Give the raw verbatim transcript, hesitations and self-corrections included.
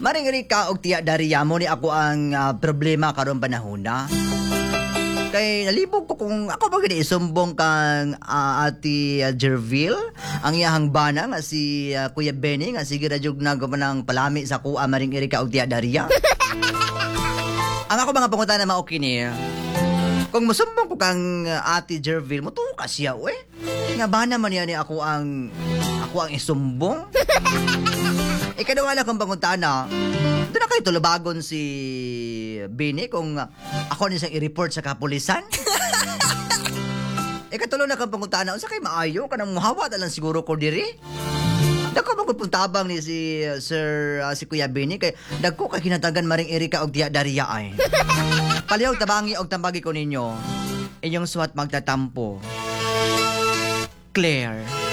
Maring Erika og tiya Daria mo ni ako ang ah, problema karon panahona. Kay nalibog ko kung ako ba gani isumbong kang ah, ati ah, Jerville ang iyahang bana nga si ah, Kuya Benny nga sige ra jud na ng palami sa kuha Maring Erika og tiya Daria. Ang ako mga pangutana mao kini. Kung musumbong ko kang ah, ati Jerville mo ka siya we. Nga bana man niya ni ako ang ako ang isumbong. Ikaduha na kong pangutana. Doon na kayo tulubagon si Bini kung uh, ako nisang i-report sa kapulisan. Ikatulo na kong pangutana. Unsa kay maayo ka nang muhawa na lang siguro ko diri? Dako magpuntabang ni si uh, Sir uh, si Kuya Bini kay dagko kay kinatagan Maring Erika og Tia Daria ay. Palihog tabangi og tambagi ko ninyo. Inyong suwat magtatampo. Claire.